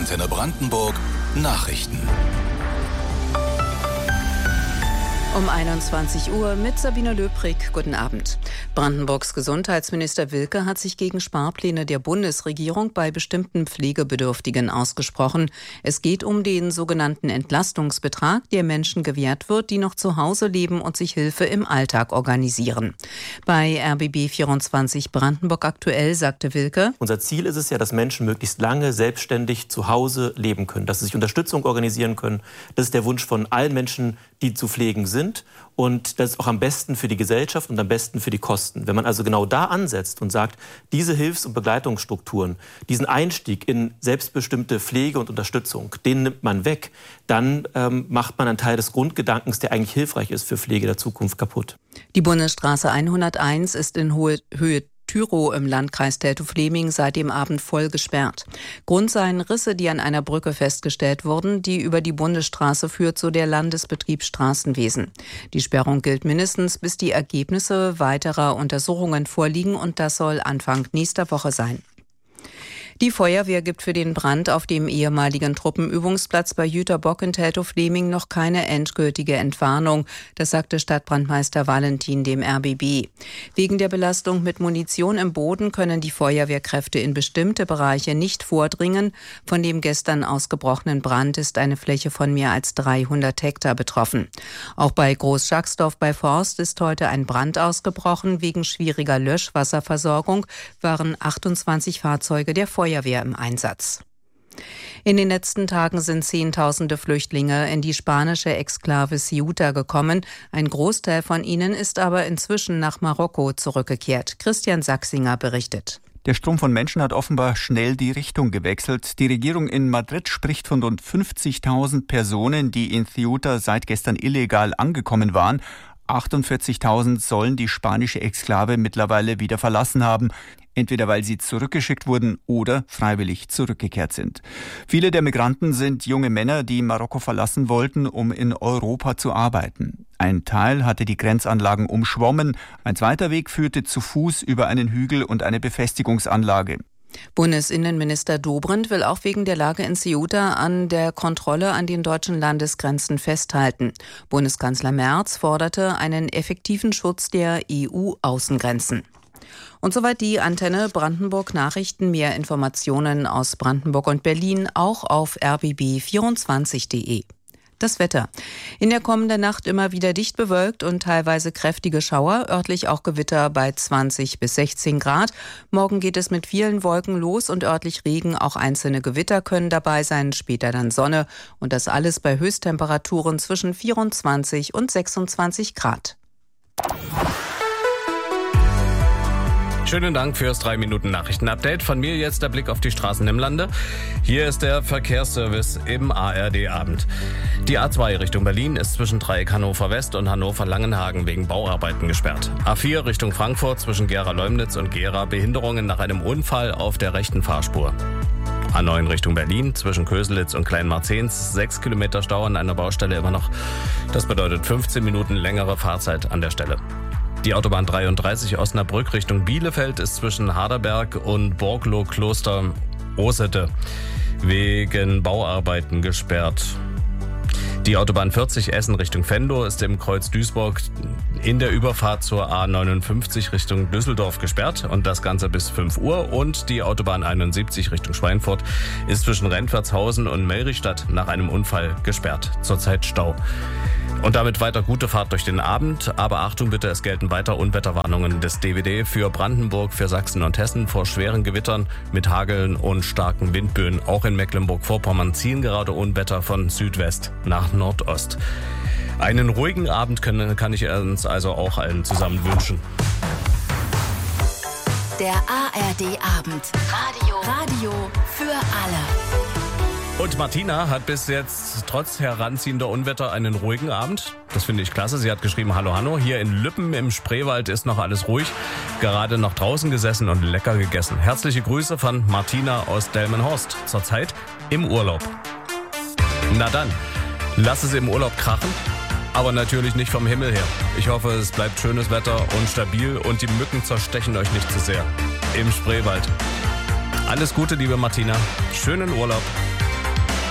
Antenne Brandenburg Nachrichten. Um 21 Uhr mit Sabine Löbrig. Guten Abend. Brandenburgs Gesundheitsminister Wilke hat sich gegen Sparpläne der Bundesregierung bei bestimmten Pflegebedürftigen ausgesprochen. Es geht um den sogenannten Entlastungsbetrag, der Menschen gewährt wird, die noch zu Hause leben und sich Hilfe im Alltag organisieren. Bei RBB 24 Brandenburg aktuell sagte Wilke: Unser Ziel ist es ja, dass Menschen möglichst lange selbstständig zu Hause leben können, dass sie sich Unterstützung organisieren können. Das ist der Wunsch von allen Menschen, die zu pflegen sind. Und das ist auch am besten für die Gesellschaft und am besten für die Kosten. Wenn man also genau da ansetzt und sagt, diese Hilfs- und Begleitungsstrukturen, diesen Einstieg in selbstbestimmte Pflege und Unterstützung, den nimmt man weg, dann macht man einen Teil des Grundgedankens, der eigentlich hilfreich ist für Pflege der Zukunft, kaputt. Die Bundesstraße 101 ist in Höhe Thürow im Landkreis Teltow-Fläming seit dem Abend voll gesperrt. Grund seien Risse, die an einer Brücke festgestellt wurden, die über die Bundesstraße führt, so der Landesbetrieb Straßenwesen. Die Sperrung gilt mindestens, bis die Ergebnisse weiterer Untersuchungen vorliegen, und das soll Anfang nächster Woche sein. Die Feuerwehr gibt für den Brand auf dem ehemaligen Truppenübungsplatz bei Jüterbock in Teltow-Fläming noch keine endgültige Entwarnung. Das sagte Stadtbrandmeister Valentin dem RBB. Wegen der Belastung mit Munition im Boden können die Feuerwehrkräfte in bestimmte Bereiche nicht vordringen. Von dem gestern ausgebrochenen Brand ist eine Fläche von mehr als 300 Hektar betroffen. Auch bei Groß-Schacksdorf bei Forst ist heute ein Brand ausgebrochen. Wegen schwieriger Löschwasserversorgung waren 28 Fahrzeuge der Feuerwehr im Einsatz. In den letzten Tagen sind Zehntausende Flüchtlinge in die spanische Exklave Ceuta gekommen. Ein Großteil von ihnen ist aber inzwischen nach Marokko zurückgekehrt. Christian Sachsinger berichtet. Der Strom von Menschen hat offenbar schnell die Richtung gewechselt. Die Regierung in Madrid spricht von rund 50.000 Personen, die in Ceuta seit gestern illegal angekommen waren. 48.000 sollen die spanische Exklave mittlerweile wieder verlassen haben. Entweder weil sie zurückgeschickt wurden oder freiwillig zurückgekehrt sind. Viele der Migranten sind junge Männer, die Marokko verlassen wollten, um in Europa zu arbeiten. Ein Teil hatte die Grenzanlagen umschwommen. Ein zweiter Weg führte zu Fuß über einen Hügel und eine Befestigungsanlage. Bundesinnenminister Dobrindt will auch wegen der Lage in Ceuta an der Kontrolle an den deutschen Landesgrenzen festhalten. Bundeskanzler Merz forderte einen effektiven Schutz der EU-Außengrenzen. Und soweit die Antenne Brandenburg Nachrichten. Mehr Informationen aus Brandenburg und Berlin auch auf rbb24.de. Das Wetter. In der kommenden Nacht immer wieder dicht bewölkt und teilweise kräftige Schauer, örtlich auch Gewitter bei 20 bis 16 Grad. Morgen geht es mit vielen Wolken los und örtlich Regen, auch einzelne Gewitter können dabei sein, später dann Sonne. Und das alles bei Höchsttemperaturen zwischen 24 und 26 Grad. Schönen Dank fürs 3-Minuten-Nachrichten-Update. Von mir jetzt der Blick auf die Straßen im Lande. Hier ist der Verkehrsservice im ARD-Abend. Die A2 Richtung Berlin ist zwischen Dreieck Hannover West und Hannover-Langenhagen wegen Bauarbeiten gesperrt. A4 Richtung Frankfurt zwischen Gera-Leumnitz und Gera Behinderungen nach einem Unfall auf der rechten Fahrspur. A9 Richtung Berlin zwischen Köselitz und Kleinmarzens 6 Kilometer Stau an einer Baustelle immer noch. Das bedeutet 15 Minuten längere Fahrzeit an der Stelle. Die Autobahn 33 Osnabrück Richtung Bielefeld ist zwischen Harderberg und Borglo-Kloster-Rosette wegen Bauarbeiten gesperrt. Die Autobahn 40 Essen Richtung Venlo ist im Kreuz Duisburg in der Überfahrt zur A59 Richtung Düsseldorf gesperrt und das Ganze bis 5 Uhr. Und die Autobahn 71 Richtung Schweinfurt ist zwischen Rentwertshausen und Melrichstadt nach einem Unfall gesperrt. Zurzeit Stau. Und damit weiter gute Fahrt durch den Abend. Aber Achtung bitte, es gelten weiter Unwetterwarnungen des DWD für Brandenburg, für Sachsen und Hessen vor schweren Gewittern mit Hageln und starken Windböen. Auch in Mecklenburg-Vorpommern ziehen gerade Unwetter von Südwest nach Nordost. Einen ruhigen Abend kann ich uns also auch allen zusammen wünschen. Der ARD-Abend. Radio für alle. Und Martina hat bis jetzt trotz heranziehender Unwetter einen ruhigen Abend. Das finde ich klasse. Sie hat geschrieben, hallo, hallo. Hier in Lüppen im Spreewald ist noch alles ruhig. Gerade noch draußen gesessen und lecker gegessen. Herzliche Grüße von Martina aus Delmenhorst. Zurzeit im Urlaub. Na dann, lass es im Urlaub krachen. Aber natürlich nicht vom Himmel her. Ich hoffe, es bleibt schönes Wetter und stabil und die Mücken zerstechen euch nicht zu sehr. Im Spreewald. Alles Gute, liebe Martina. Schönen Urlaub.